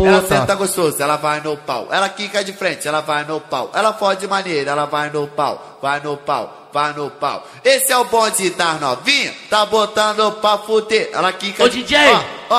Ela senta gostoso, ela vai no pau. Ela quica de frente, ela vai no pau. Ela fode maneira, ela vai no pau. Vai no pau, vai no pau. Esse é o bonde das novinha, tá botando pra fuder. Ela quica Ô, DJ!